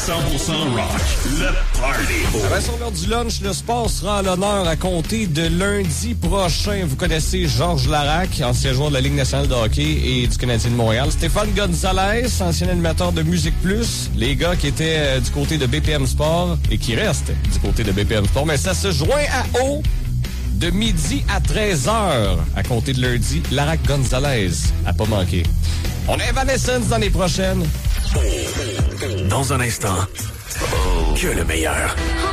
rock, le party. À sur l'heure du lunch, le sport sera à l'honneur à compter de lundi prochain. Vous connaissez Georges Larac, ancien joueur de la Ligue nationale de hockey et du Canadien de Montréal. Stéphane Gonzalez, ancien animateur de Musique Plus. Les gars qui étaient du côté de BPM Sport et qui restent du côté de BPM Sport. Mais ça se joint à eau de midi à 13h à compter de lundi. Larac Gonzalez, à pas manquer. On a Evanescence dans les prochaines. Dans un instant, que le meilleur.